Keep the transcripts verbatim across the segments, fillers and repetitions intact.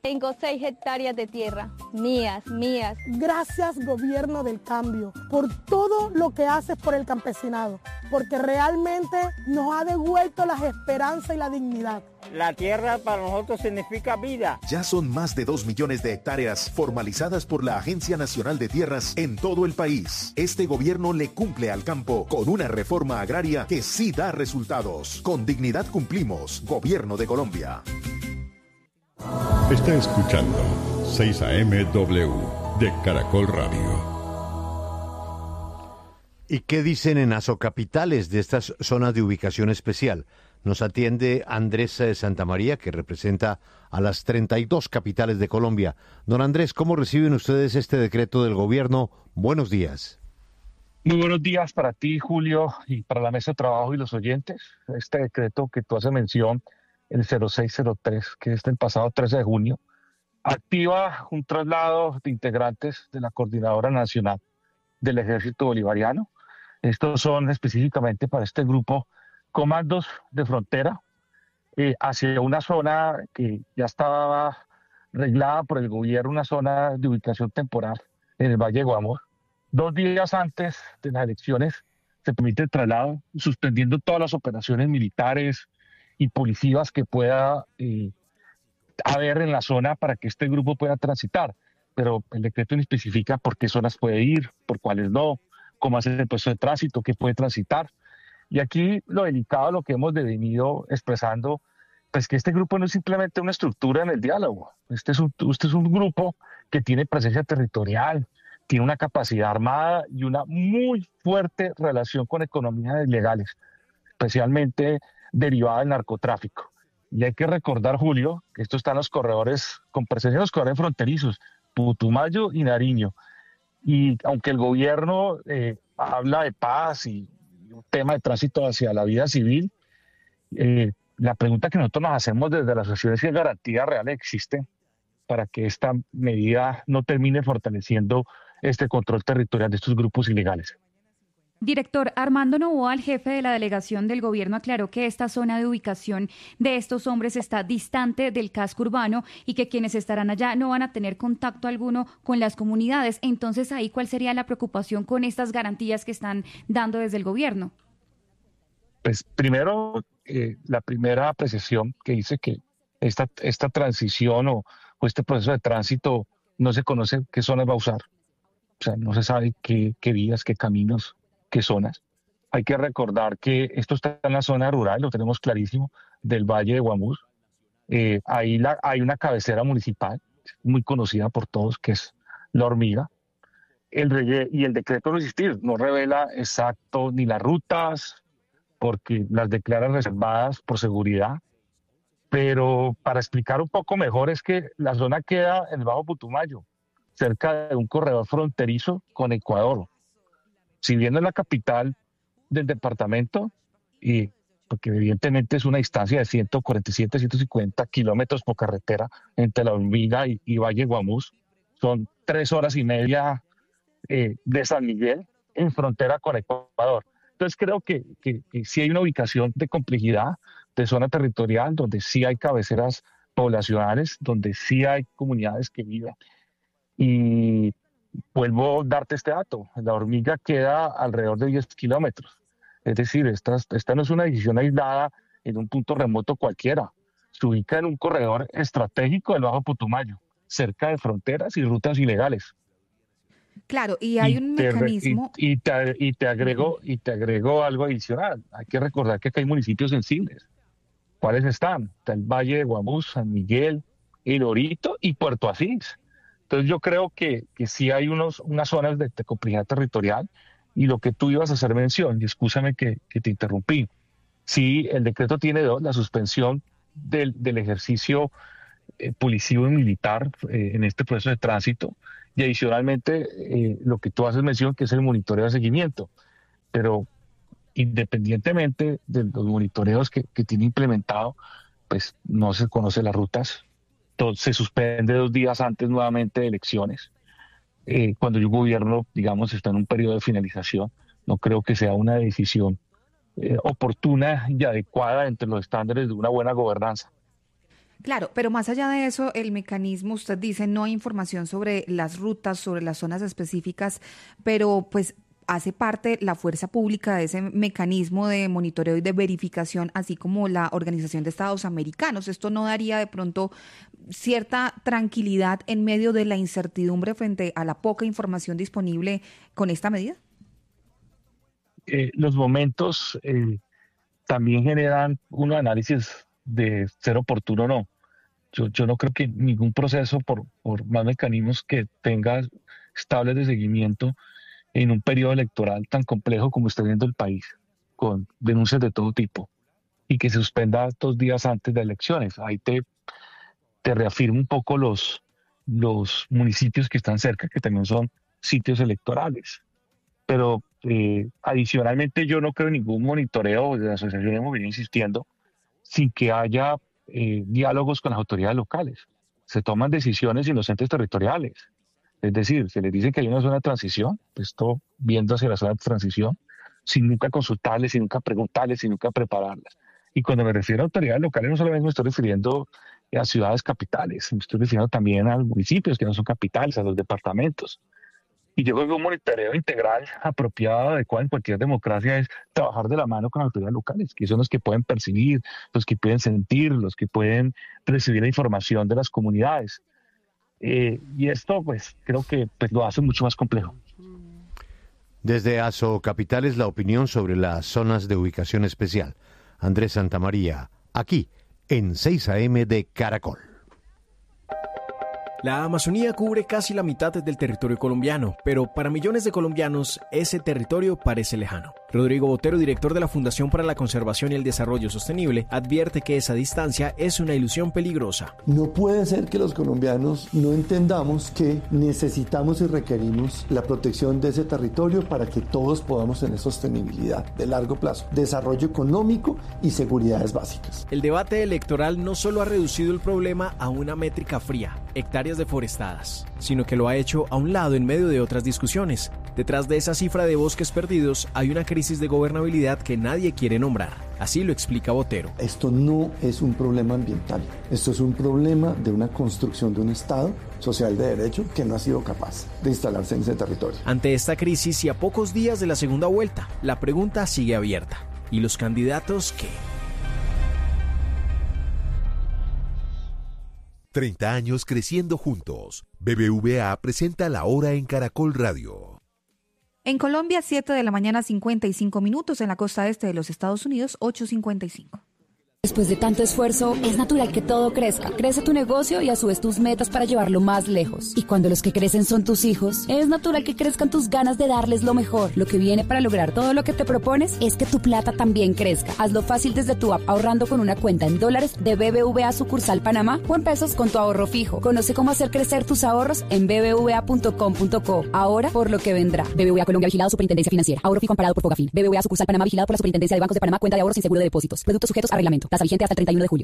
Tengo seis hectáreas de tierra, mías, mías. Gracias, Gobierno del Cambio, por todo lo que haces por el campesinado, porque realmente nos ha devuelto la esperanza y la dignidad. La tierra para nosotros significa vida. Ya son más de dos millones de hectáreas formalizadas por la Agencia Nacional de Tierras en todo el país. Este gobierno le cumple al campo con una reforma agraria que sí da resultados. Con dignidad cumplimos, Gobierno de Colombia. Está escuchando seis A M W de Caracol Radio. ¿Y qué dicen en Azocapitales de estas zonas de ubicación especial? Nos atiende Andrés Santamaría, que representa a las treinta y dos capitales de Colombia. Don Andrés, ¿cómo reciben ustedes este decreto del gobierno? Buenos días. Muy buenos días para ti, Julio, y para la mesa de trabajo y los oyentes. Este decreto que tú haces mención, el cero seis cero tres, que es del pasado trece de junio, activa un traslado de integrantes de la Coordinadora Nacional del Ejército Bolivariano. Estos son específicamente para este grupo comandos de frontera eh, hacia una zona que ya estaba reglada por el gobierno, una zona de ubicación temporal en el Valle de Guamor. Dos días antes de las elecciones se permite el traslado, suspendiendo todas las operaciones militares y policías que pueda eh, haber en la zona para que este grupo pueda transitar. Pero el decreto no especifica por qué zonas puede ir, por cuáles no, cómo hacer el proceso de tránsito, qué puede transitar. Y aquí lo delicado, lo que hemos venido expresando, pues que este grupo no es simplemente una estructura en el diálogo. Este es un, este es un grupo que tiene presencia territorial, tiene una capacidad armada y una muy fuerte relación con economías ilegales, especialmente derivada del narcotráfico. Y hay que recordar, Julio, que esto está en los corredores, con presencia en los corredores fronterizos, Putumayo y Nariño. Y aunque el gobierno eh, habla de paz y un tema de tránsito hacia la vida civil, eh, la pregunta que nosotros nos hacemos desde la asociación es si garantías reales existen para que esta medida no termine fortaleciendo este control territorial de estos grupos ilegales. Director, Armando Novoa, el jefe de la delegación del gobierno, aclaró que esta zona de ubicación de estos hombres está distante del casco urbano y que quienes estarán allá no van a tener contacto alguno con las comunidades. Entonces, ahí, ¿cuál sería la preocupación con estas garantías que están dando desde el gobierno? Pues primero, eh, la primera apreciación que dice que esta, esta transición o, o este proceso de tránsito no se conoce qué zonas va a usar. O sea, no se sabe qué, qué vías, qué caminos, qué zonas. Hay que recordar que esto está en la zona rural, lo tenemos clarísimo, del Valle de Guamur. Eh, ahí la, hay una cabecera municipal muy conocida por todos, que es La Hormiga. El reye, y el decreto no existir, no revela exacto ni las rutas, porque las declara reservadas por seguridad. Pero para explicar un poco mejor es que la zona queda en el Bajo Putumayo, cerca de un corredor fronterizo con Ecuador. Si bien es la capital del departamento, y porque evidentemente es una distancia de ciento cuarenta y siete, ciento cincuenta kilómetros por carretera entre La Hormiga y, y Valle Guamús, son tres horas y media eh, de San Miguel en frontera con Ecuador. Entonces creo que, que, que sí hay una ubicación de complejidad, de zona territorial, donde sí hay cabeceras poblacionales, donde sí hay comunidades que viven. Y vuelvo a darte este dato, La Hormiga queda alrededor de diez kilómetros. Es decir, esta, esta no es una decisión aislada en un punto remoto cualquiera. Se ubica en un corredor estratégico del Bajo Putumayo, cerca de fronteras y rutas ilegales. Claro, y hay y un te, mecanismo... Y, y, te, y, te agrego, y te agrego algo adicional. Hay que recordar que acá hay municipios sensibles. ¿Cuáles están? Está el Valle de Guamús, San Miguel, El Orito y Puerto Asís. Entonces yo creo que, que sí hay unos, unas zonas de, de complejidad territorial, y lo que tú ibas a hacer mención, y excúsame que, que te interrumpí, sí, el decreto tiene dos, la suspensión del, del ejercicio eh, policivo y militar eh, en este proceso de tránsito, y adicionalmente eh, lo que tú haces mención, que es el monitoreo de seguimiento. Pero independientemente de los monitoreos que, que tiene implementado, pues no se conocen las rutas. Entonces, se suspende dos días antes nuevamente de elecciones. Eh, cuando el gobierno, digamos, está en un periodo de finalización, no creo que sea una decisión eh, oportuna y adecuada entre los estándares de una buena gobernanza. Claro, pero más allá de eso, el mecanismo, usted dice, no hay información sobre las rutas, sobre las zonas específicas, pero pues hace parte la fuerza pública de ese mecanismo de monitoreo y de verificación, así como la Organización de Estados Americanos. ¿Esto no daría de pronto cierta tranquilidad en medio de la incertidumbre frente a la poca información disponible con esta medida? Eh, los momentos eh, también generan un análisis de ser oportuno o no. Yo, yo no creo que ningún proceso, por, por más mecanismos que tenga estables de seguimiento en un periodo electoral tan complejo como está viendo el país, con denuncias de todo tipo, y que se suspenda dos días antes de elecciones. Ahí te, te reafirma un poco los, los municipios que están cerca, que también son sitios electorales. Pero eh, adicionalmente yo no creo en ningún monitoreo, de la asociación hemos venido insistiendo, sin que haya eh, diálogos con las autoridades locales. Se toman decisiones en los entes territoriales. Es decir, se les dice que hay una zona de transición, pues esto viendo hacia la zona de transición, sin nunca consultarles, sin nunca preguntarles, sin nunca prepararlas. Y cuando me refiero a autoridades locales, no solamente me estoy refiriendo a ciudades capitales, me estoy refiriendo también a los municipios que no son capitales, a los departamentos. Y yo creo que un monitoreo integral, apropiado, adecuado en cualquier democracia es trabajar de la mano con las autoridades locales, que son los que pueden percibir, los que pueden sentir, los que pueden recibir la información de las comunidades. Eh, y esto, pues, creo que pues, lo hace mucho más complejo. Desde Aso Capitales, la opinión sobre las zonas de ubicación especial. Andrés Santamaría, aquí, en seis A M de Caracol. La Amazonía cubre casi la mitad del territorio colombiano, pero para millones de colombianos ese territorio parece lejano. Rodrigo Botero, director de la Fundación para la Conservación y el Desarrollo Sostenible, advierte que esa distancia es una ilusión peligrosa. No puede ser que los colombianos no entendamos que necesitamos y requerimos la protección de ese territorio para que todos podamos tener sostenibilidad de largo plazo, desarrollo económico y seguridades básicas. El debate electoral no solo ha reducido el problema a una métrica fría, hectáreas deforestadas, sino que lo ha hecho a un lado en medio de otras discusiones. Detrás de esa cifra de bosques perdidos hay una crisis de gobernabilidad que nadie quiere nombrar. Así lo explica Botero. Esto no es un problema ambiental, esto es un problema de una construcción de un Estado social de derecho que no ha sido capaz de instalarse en ese territorio. Ante esta crisis y a pocos días de la segunda vuelta, la pregunta sigue abierta. ¿Y los candidatos qué? treinta años creciendo juntos. B B V A presenta La Hora en Caracol Radio. En Colombia, siete de la mañana, cincuenta y cinco minutos. En la costa este de los Estados Unidos, ocho cincuenta y cinco. Después de tanto esfuerzo, es natural que todo crezca. Crece tu negocio y a su vez tus metas para llevarlo más lejos. Y cuando los que crecen son tus hijos, es natural que crezcan tus ganas de darles lo mejor. Lo que viene para lograr todo lo que te propones es que tu plata también crezca. Hazlo fácil desde tu app ahorrando con una cuenta en dólares de B B V A sucursal Panamá o en pesos con tu ahorro fijo. Conoce cómo hacer crecer tus ahorros en b b v a punto com punto co. Ahora por lo que vendrá. B B V A Colombia, vigilado Superintendencia Financiera. Ahorro fijo amparado por Fogafín. B B V A sucursal Panamá, vigilado por la Superintendencia de Bancos de Panamá. Cuenta de ahorros sin seguro de depósitos. Productos sujetos a reglamento. Tasa vigente hasta el treinta y uno de julio.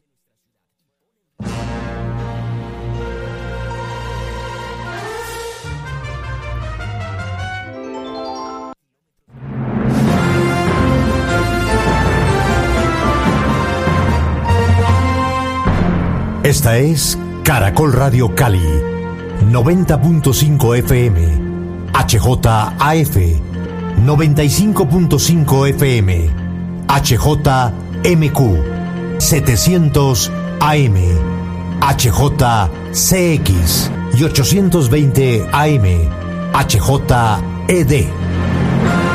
Esta es Caracol Radio Cali, noventa punto cinco F M, H J A F, noventa y cinco punto cinco F M, H J M Q, setecientos A M, H J C X y ochocientos veinte A M, H J E D.